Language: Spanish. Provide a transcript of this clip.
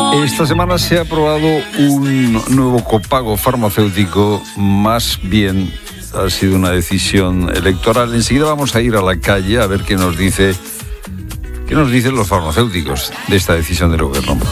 Esta semana se ha aprobado un nuevo copago farmacéutico, más bien ha sido una decisión electoral. Enseguida vamos a ir a la calle a ver qué nos dicen los farmacéuticos de esta decisión del gobierno.